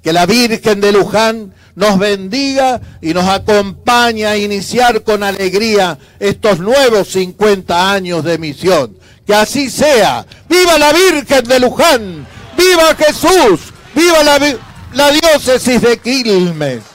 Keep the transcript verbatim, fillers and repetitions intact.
Que la Virgen de Luján nos bendiga y nos acompañe a iniciar con alegría estos nuevos cincuenta años de misión. Que así sea. ¡Viva la Virgen de Luján! ¡Viva Jesús! ¡Viva la, la diócesis de Quilmes!